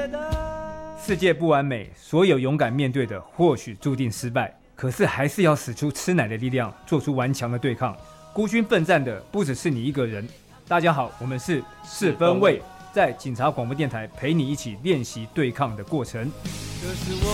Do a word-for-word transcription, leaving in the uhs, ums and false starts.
世界不完美，所有勇敢面对的或许注定失败，可是还是要使出吃奶的力量，做出顽强的对抗。孤军奋战的不只是你一个人。大家好，我们是四分卫，在警察广播电台陪你一起练习对抗的过程。这是我